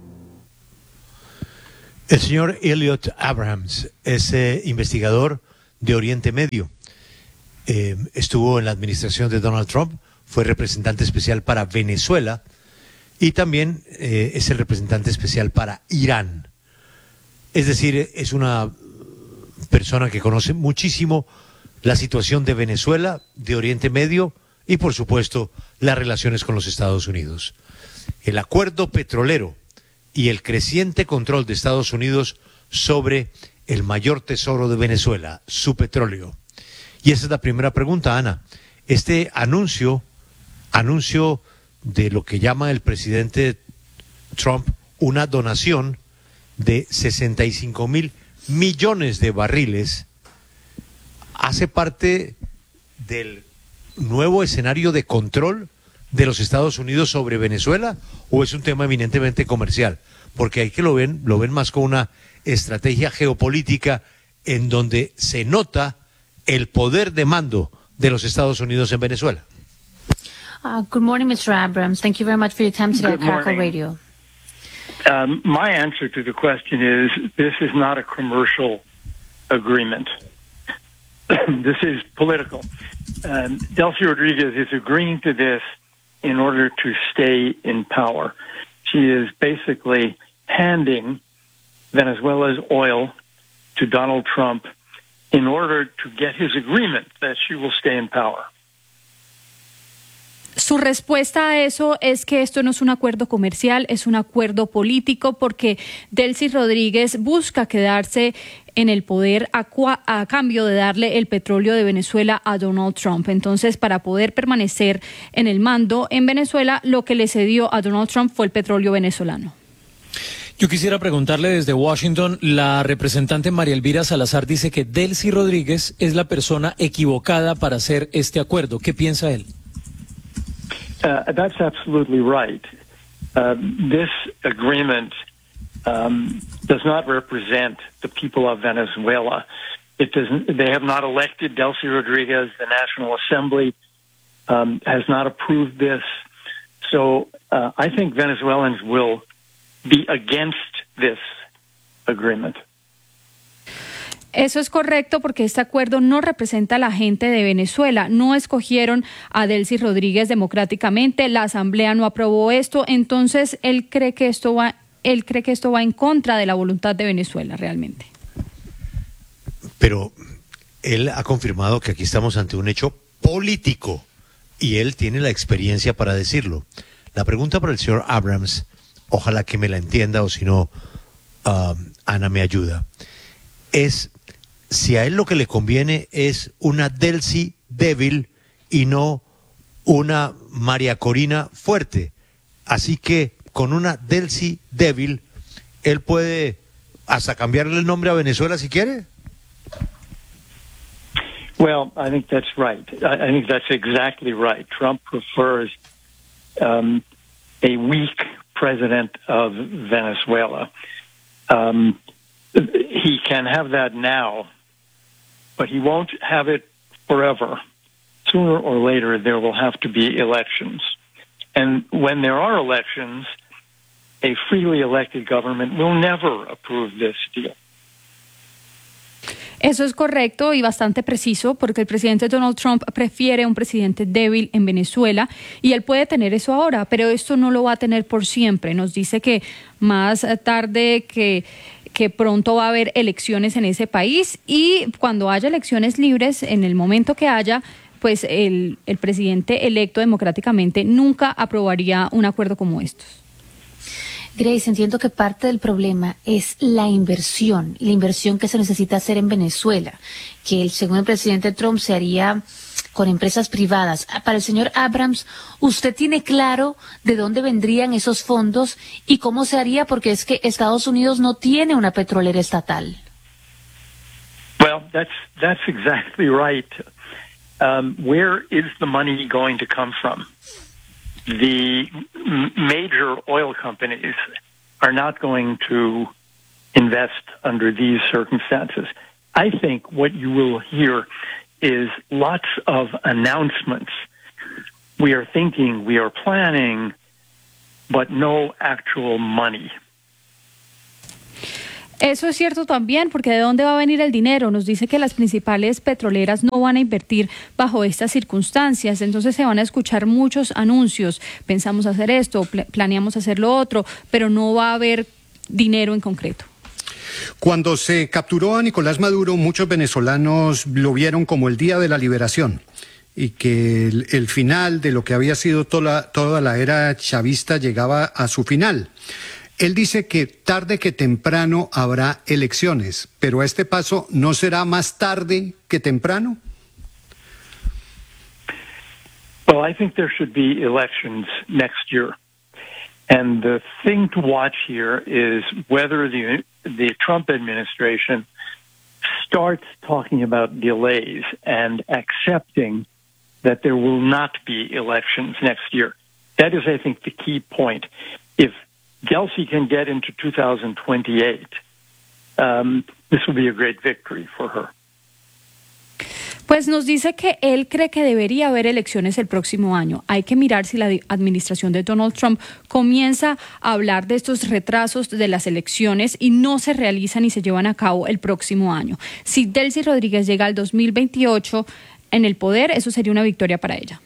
El señor Elliot Abrams es investigador de Oriente Medio. Estuvo en la administración de Donald Trump, fue representante especial para Venezuela y también es el representante especial para Irán. Es decir, es una persona que conoce muchísimo la situación de Venezuela, de Oriente Medio y, por supuesto, las relaciones con los Estados Unidos. El acuerdo petrolero y el creciente control de Estados Unidos sobre el mayor tesoro de Venezuela, su petróleo. Y esa es la primera pregunta, Ana. Este anuncio de lo que llama el presidente Trump una donación de 65.000 millones de barriles, ¿hace parte del nuevo escenario de control de los Estados Unidos sobre Venezuela o es un tema eminentemente comercial? Porque hay que lo ven más como una estrategia geopolítica en donde se nota el poder de mando de los Estados Unidos en Venezuela. Good morning, Mr. Abrams. Thank you very much for your time today Good at Caracol morning. Radio. My answer to the question is this is not a commercial agreement. This is political. Delcy Rodriguez is agreeing to this in order to stay in power. She is basically handing Venezuela's oil to Donald Trump in order to get his agreement that she will stay in power. Su respuesta a eso es que esto no es un acuerdo comercial, es un acuerdo político porque Delcy Rodríguez busca quedarse en el poder a cambio de darle el petróleo de Venezuela a Donald Trump. Entonces, para poder permanecer en el mando en Venezuela, lo que le cedió a Donald Trump fue el petróleo venezolano. Yo quisiera preguntarle desde Washington, la representante María Elvira Salazar dice que Delcy Rodríguez es la persona equivocada para hacer este acuerdo. ¿Qué piensa él? That's absolutely right. This agreement does not represent the people of Venezuela. They have not elected Delcy Rodriguez. The National Assembly has not approved this. So I think Venezuelans will be against this agreement. Eso es correcto porque este acuerdo no representa a la gente de Venezuela. No escogieron a Delcy Rodríguez democráticamente, la Asamblea no aprobó esto, entonces él cree que esto va en contra de la voluntad de Venezuela realmente. Pero él ha confirmado que aquí estamos ante un hecho político y él tiene la experiencia para decirlo. La pregunta para el señor Abrams, ojalá que me la entienda o si no, Ana me ayuda, es si a él lo que le conviene es una Delcy débil y no una María Corina fuerte. Así que con una Delcy débil, él puede hasta cambiarle el nombre a Venezuela si quiere. Well, I think that's right. I think that's exactly right. Trump prefers a weak president of Venezuela. He can have that now, but he won't have it forever. Sooner or later, there will have to be elections. And when there are elections, a freely elected government will never approve this deal. Eso es correcto y bastante preciso porque el presidente Donald Trump prefiere un presidente débil en Venezuela y él puede tener eso ahora, pero esto no lo va a tener por siempre. Nos dice que más tarde que pronto va a haber elecciones en ese país y cuando haya elecciones libres, en el momento que haya, pues el presidente electo democráticamente nunca aprobaría un acuerdo como estos. Grace, entiendo que parte del problema es la inversión que se necesita hacer en Venezuela, que según el presidente Trump se haría con empresas privadas. Para el señor Abrams, ¿usted tiene claro de dónde vendrían esos fondos y cómo se haría? Porque es que Estados Unidos no tiene una petrolera estatal. Well, that's exactly right. Where is the money going to come from? The major oil companies are not going to invest under these circumstances. I think what you will hear is lots of announcements. We are thinking, we are planning, but no actual money. Eso es cierto también, porque ¿de dónde va a venir el dinero? Nos dice que las principales petroleras no van a invertir bajo estas circunstancias, entonces se van a escuchar muchos anuncios. Pensamos hacer esto, planeamos hacer lo otro, pero no va a haber dinero en concreto. Cuando se capturó a Nicolás Maduro, muchos venezolanos lo vieron como el día de la liberación y que el final de lo que había sido toda la era chavista llegaba a su final. Él dice que tarde que temprano habrá elecciones, pero a este paso, ¿no será más tarde que temprano? Well, I think there should be elections next year. And the thing to watch here is whether the Trump administration starts talking about delays and accepting that there will not be elections next year. That is, I think, the key point. If Delcy can get into 2028, this will be a great victory for her. Pues nos dice que él cree que debería haber elecciones el próximo año. Hay que mirar si la administración de Donald Trump comienza a hablar de estos retrasos de las elecciones y no se realizan y se llevan a cabo el próximo año. Si Delcy Rodríguez llega al 2028 en el poder, eso sería una victoria para ella.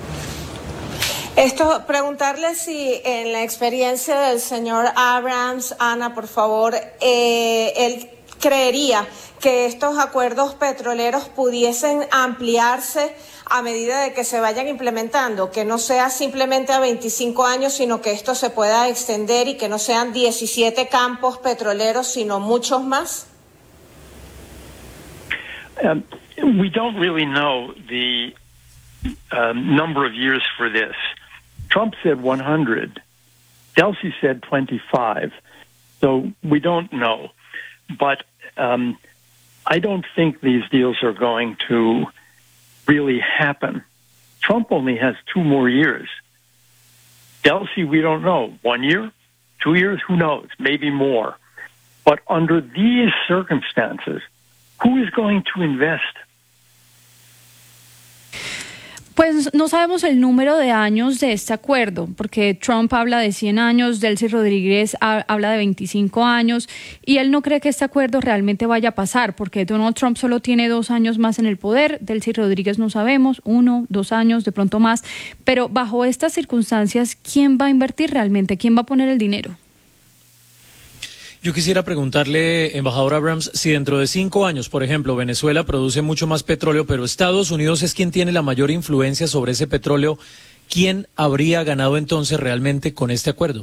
Preguntarle si en la experiencia del señor Abrams, Ana, por favor, él creería que estos acuerdos petroleros pudiesen ampliarse a medida de que se vayan implementando, que no sea simplemente a 25 años, sino que esto se pueda extender y que no sean 17 campos petroleros, sino muchos más? We don't really know the number of years for this. Trump said 100. Delcy said 25. So we don't know. But I don't think these deals are going to really happen. Trump only has 2 more years. Delcy, we don't know. 1 year? 2 years? Who knows? Maybe more. But under these circumstances, who is going to invest? Pues no sabemos el número de años de este acuerdo, porque Trump habla de 100 años, Delcy Rodríguez habla de 25 años, y él no cree que este acuerdo realmente vaya a pasar, porque Donald Trump solo tiene 2 años más en el poder, Delcy Rodríguez no sabemos, 1, 2 años, de pronto más, pero bajo estas circunstancias, ¿quién va a invertir realmente? ¿Quién va a poner el dinero? Yo quisiera preguntarle, embajador Abrams, si dentro de 5 años, por ejemplo, Venezuela produce mucho más petróleo, pero Estados Unidos es quien tiene la mayor influencia sobre ese petróleo, ¿quién habría ganado entonces realmente con este acuerdo?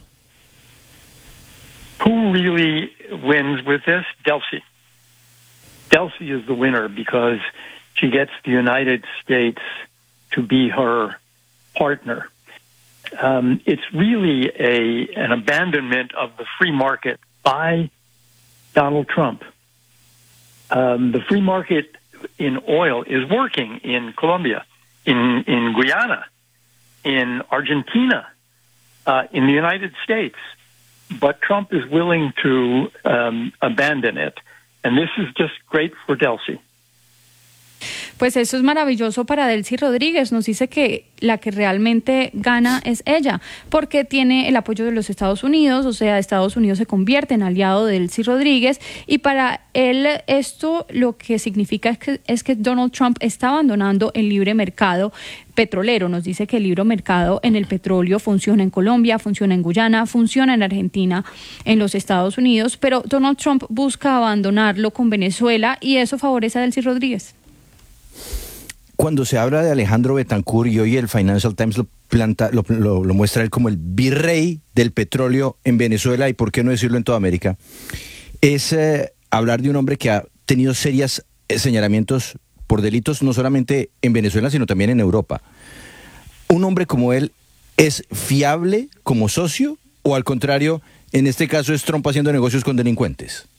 Who really wins with this? Delcy. Delcy is the winner because she gets the United States to be her partner. It's really an abandonment of the free market by Donald Trump. The free market in oil is working in Colombia, in Guyana, in Argentina, in the United States. But Trump is willing to abandon it. And this is just great for Delcy. Pues eso es maravilloso para Delcy Rodríguez. Nos dice que la que realmente gana es ella, porque tiene el apoyo de los Estados Unidos, o sea, Estados Unidos se convierte en aliado de Delcy Rodríguez, y para él esto lo que significa es que Donald Trump está abandonando el libre mercado petrolero. Nos dice que el libre mercado en el petróleo funciona en Colombia, funciona en Guyana, funciona en Argentina, en los Estados Unidos, pero Donald Trump busca abandonarlo con Venezuela y eso favorece a Delcy Rodríguez. Cuando se habla de Alejandro Betancourt, y hoy el Financial Times lo muestra él como el virrey del petróleo en Venezuela y por qué no decirlo en toda América, es hablar de un hombre que ha tenido serios señalamientos por delitos no solamente en Venezuela, sino también en Europa. ¿Un hombre como él es fiable como socio o al contrario, en este caso es Trump haciendo negocios con delincuentes?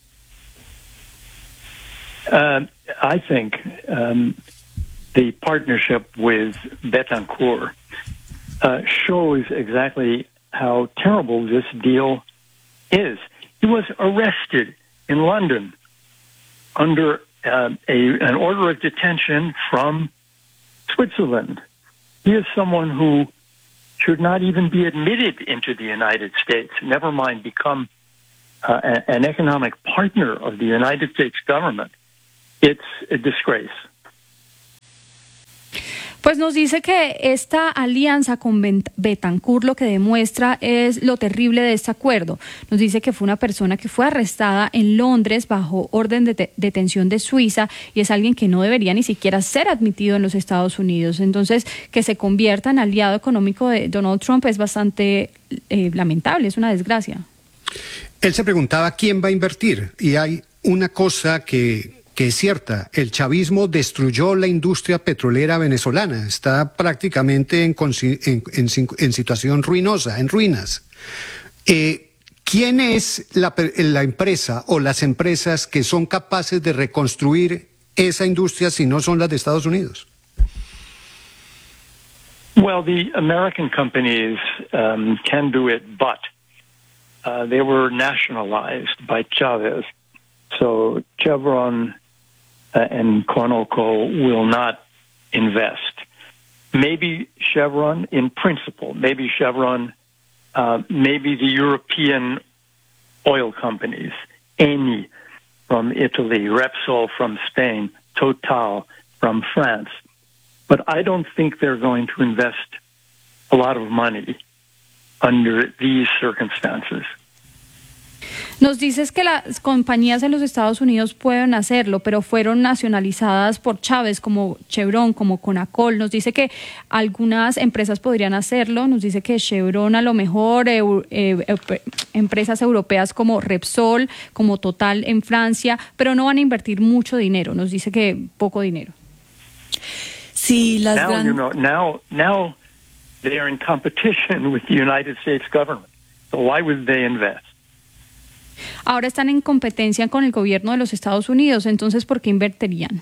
I think the partnership with Betancourt shows exactly how terrible this deal is. He was arrested in London under an order of detention from Switzerland. He is someone who should not even be admitted into the United States, never mind become an economic partner of the United States government. It's a disgrace. Pues nos dice que esta alianza con Betancourt lo que demuestra es lo terrible de este acuerdo. Nos dice que fue una persona que fue arrestada en Londres bajo orden de detención de Suiza y es alguien que no debería ni siquiera ser admitido en los Estados Unidos. Entonces, que se convierta en aliado económico de Donald Trump es bastante lamentable, es una desgracia. Él se preguntaba quién va a invertir y hay una cosa que es cierta, el chavismo destruyó la industria petrolera venezolana, está prácticamente en situación ruinosa, en ruinas. ¿Quién es la empresa o las empresas que son capaces de reconstruir esa industria si no son las de Estados Unidos? Well, the American companies can do it, but they were nationalized by Chavez. So Chevron and Conoco will not invest. Maybe Chevron in principle, maybe Chevron, maybe the European oil companies, Eni from Italy, Repsol from Spain, Total from France. But I don't think they're going to invest a lot of money under these circumstances. Nos dices que las compañías en los Estados Unidos pueden hacerlo, pero fueron nacionalizadas por Chávez, como Chevron, como Conacol. Nos dice que algunas empresas podrían hacerlo. Nos dice que Chevron a lo mejor, empresas europeas como Repsol, como Total en Francia, pero no van a invertir mucho dinero. Nos dice que poco dinero. Sí, las now they are in competition with the United States government. So why would they invest? Ahora están en competencia con el gobierno de los Estados Unidos, entonces ¿por qué invertirían?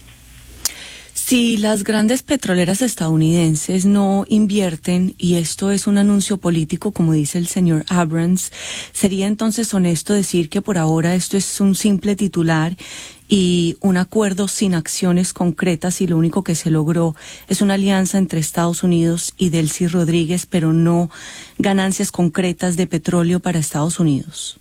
Si las grandes petroleras estadounidenses no invierten, y esto es un anuncio político, como dice el señor Abrams, sería entonces honesto decir que por ahora esto es un simple titular y un acuerdo sin acciones concretas, y lo único que se logró es una alianza entre Estados Unidos y Delcy Rodríguez, pero no ganancias concretas de petróleo para Estados Unidos.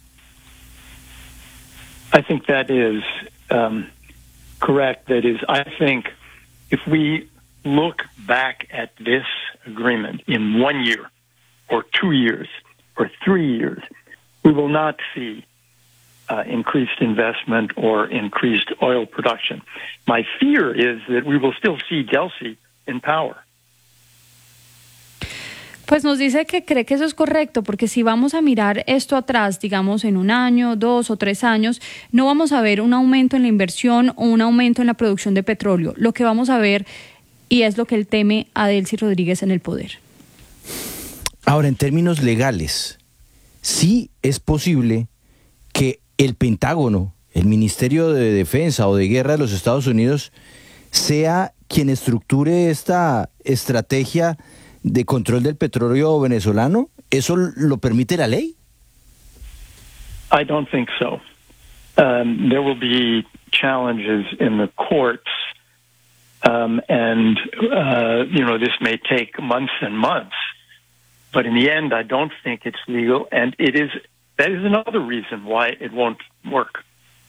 I think that is correct. That is, I think if we look back at this agreement in 1 year or 2 years or 3 years, we will not see increased investment or increased oil production. My fear is that we will still see Delcy in power. Pues nos dice que cree que eso es correcto, porque si vamos a mirar esto atrás, digamos en 1 año, 2 o 3 años, no vamos a ver un aumento en la inversión o un aumento en la producción de petróleo. Lo que vamos a ver, y es lo que él teme, a Delcy Rodríguez en el poder. Ahora, en términos legales, sí es posible que el Pentágono, el Ministerio de Defensa o de Guerra de los Estados Unidos, sea quien estructure esta estrategia de control del petróleo venezolano. ¿Eso lo permite la ley? I don't think so. There will be challenges in the courts, and this may take months and months. But in the end, I don't think it's legal, and that is another reason why it won't work.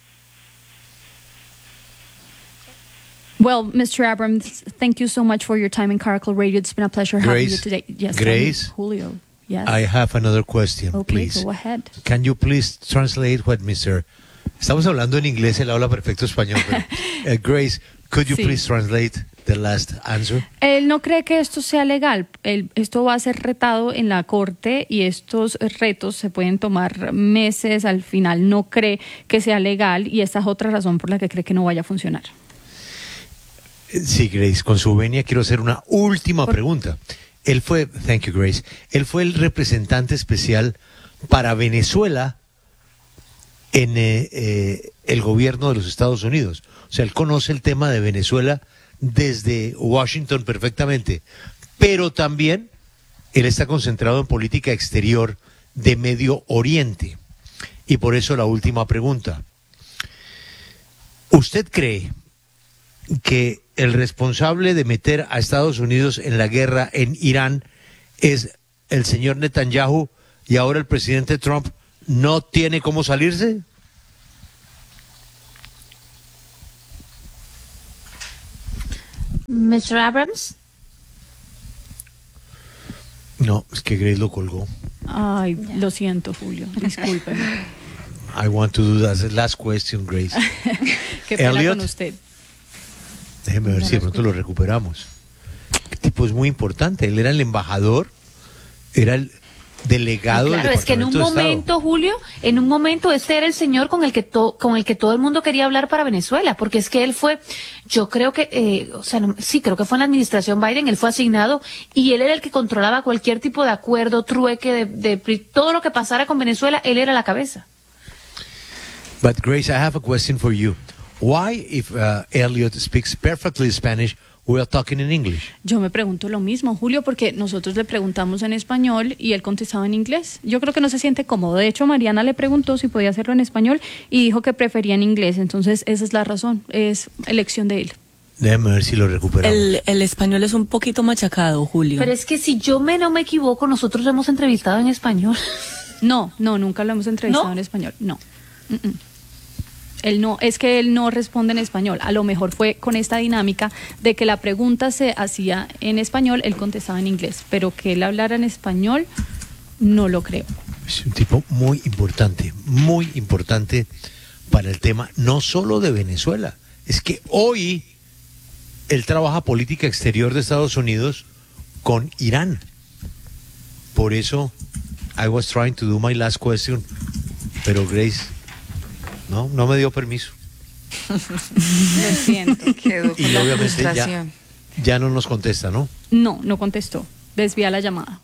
Well, Mr. Abrams, thank you so much for your time in Caracol Radio. It's been a pleasure having you today. Yes, Grace, Julio. Yes. I have another question, okay, please. Go ahead. Can you please translate what Mr. Estamos hablando en inglés, él habla perfecto español. Pero, Grace, could you please translate the last answer? Él no cree que esto sea legal. Esto va a ser retado en la corte y estos retos se pueden tomar meses. Al final no cree que sea legal y esta es otra razón por la que cree que no vaya a funcionar. Sí, Grace, con su venia quiero hacer una última pregunta. Thank you, Grace. Él fue el representante especial para Venezuela en el gobierno de los Estados Unidos. O sea, él conoce el tema de Venezuela desde Washington perfectamente, pero también él está concentrado en política exterior de Medio Oriente. Y por eso la última pregunta. ¿Usted cree que el responsable de meter a Estados Unidos en la guerra en Irán es el señor Netanyahu y ahora el presidente Trump no tiene cómo salirse? Mr. Abrams. No, es que Grace lo colgó. Ay, lo siento, Julio, discúlpeme. I want to do that. Last question, Grace. Qué pena Elliot, con usted. Déjeme ver si de pronto lo recuperamos. El tipo es muy importante. Él era el embajador, era el delegado. Claro, del es que en un Departamento de momento, Estado. Julio, en un momento este era el señor con el que todo el mundo quería hablar para Venezuela, porque es que él fue, yo creo que, sí, creo que fue en la administración Biden, él fue asignado y él era el que controlaba cualquier tipo de acuerdo, trueque, de todo lo que pasara con Venezuela, él era la cabeza. But Grace, I have a question for you. Why, if Elliot speaks perfectly Spanish, we are talking in English? Yo me pregunto lo mismo, Julio, porque nosotros le preguntamos en español y él contestaba en inglés. Yo creo que no se siente cómodo. De hecho, Mariana le preguntó si podía hacerlo en español y dijo que prefería en inglés. Entonces, esa es la razón. Es elección de él. Déjame ver si lo recuperamos. El español es un poquito machacado, Julio. Pero es que si yo no me equivoco, nosotros lo hemos entrevistado en español. No, nunca lo hemos entrevistado en español. No. Él no, es que él no responde en español. A lo mejor fue con esta dinámica de que la pregunta se hacía en español, él contestaba en inglés, pero que él hablara en español, no lo creo. Es un tipo muy importante para el tema, no solo de Venezuela. Es que hoy él trabaja política exterior de Estados Unidos con Irán. Por eso, I was trying to do my last question, pero Grace no me dio permiso. Lo siento. Quedó con y la obviamente frustración. ya no nos contesta, ¿no? No contestó. Desvía la llamada.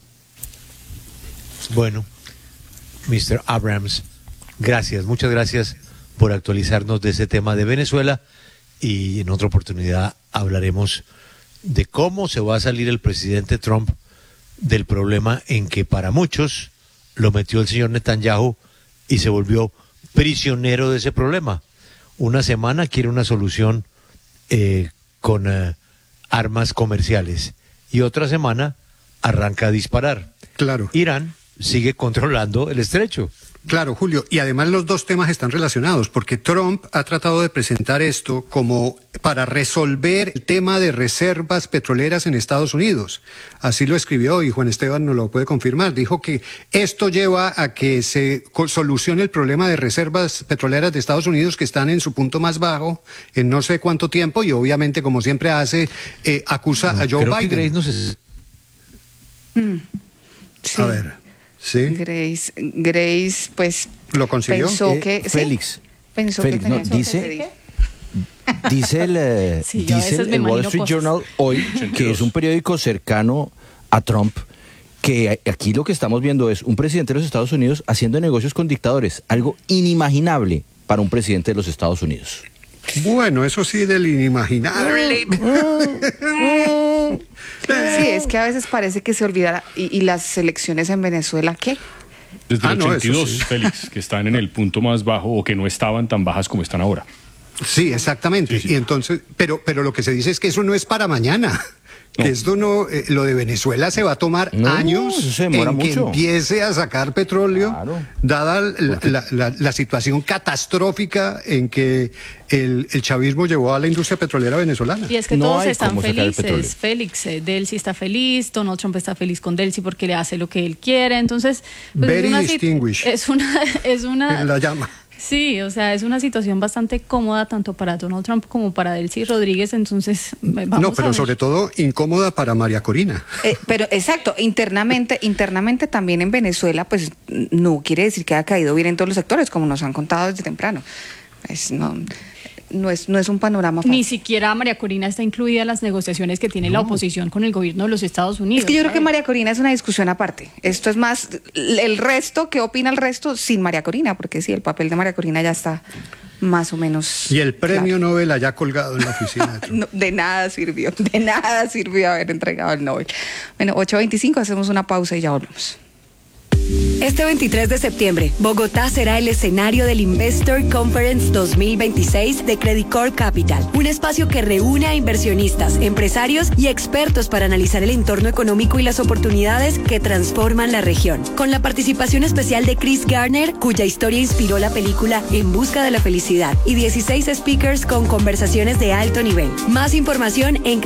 Bueno, Mr. Abrams, muchas gracias por actualizarnos de ese tema de Venezuela y en otra oportunidad hablaremos de cómo se va a salir el presidente Trump del problema en que para muchos lo metió el señor Netanyahu y se volvió prisionero de ese problema. Una semana quiere una solución con armas comerciales y otra semana arranca a disparar. Claro. Irán sigue controlando el estrecho. Claro, Julio, y además los dos temas están relacionados, porque Trump ha tratado de presentar esto como para resolver el tema de reservas petroleras en Estados Unidos. Así lo escribió y Juan Esteban nos lo puede confirmar. Dijo que esto lleva a que se solucione el problema de reservas petroleras de Estados Unidos que están en su punto más bajo en no sé cuánto tiempo y obviamente, como siempre hace, acusa a Joe Biden. Sí. A ver. Sí. Grace, pues ¿lo consiguió? Pensó que Félix. Pensó Félix, que no, tenía dice el Wall Street Journal hoy, que es un periódico cercano a Trump, que aquí lo que estamos viendo es un presidente de los Estados Unidos haciendo negocios con dictadores, algo inimaginable para un presidente de los Estados Unidos. Bueno, eso sí del inimaginable. Sí, es que a veces parece que se olvidara. ¿Y las elecciones en Venezuela qué? Desde el 82, sí. Félix, que están en el punto más bajo o que no estaban tan bajas como están ahora. Sí, exactamente. Sí. Y entonces, pero lo que se dice es que eso no es para mañana. Que esto no, lo de Venezuela se va a tomar años en mucho. que empiece a sacar petróleo, dada la situación catastrófica en que el chavismo llevó a la industria petrolera venezolana. Y es que todos están felices. Félix, Delcy está feliz, Donald Trump está feliz con Delcy porque le hace lo que él quiere. Entonces, pues very distinguished. Es una la llama. Sí, o sea, es una situación bastante cómoda tanto para Donald Trump como para Delcy Rodríguez, entonces vamos No, pero a ver. sobre todo incómoda para María Corina. Pero exacto, internamente también en Venezuela, pues no quiere decir que haya caído bien en todos los sectores, como nos han contado desde temprano. Pues, no. no es un panorama fácil. Ni siquiera María Corina está incluida en las negociaciones que tiene la oposición con el gobierno de los Estados Unidos. Es que yo creo que María Corina es una discusión aparte. Esto es más el resto, ¿qué opina el resto sin María Corina? Porque sí, el papel de María Corina ya está más o menos. Y el premio Nobel allá colgado en la oficina de Trump. No, de nada sirvió haber entregado el Nobel. Bueno, 8:25, hacemos una pausa y ya volvemos. Este 23 de septiembre, Bogotá será el escenario del Investor Conference 2026 de Credit Corp Capital, un espacio que reúne a inversionistas, empresarios y expertos para analizar el entorno económico y las oportunidades que transforman la región. Con la participación especial de Chris Garner, cuya historia inspiró la película En busca de la felicidad, y 16 speakers con conversaciones de alto nivel. Más información en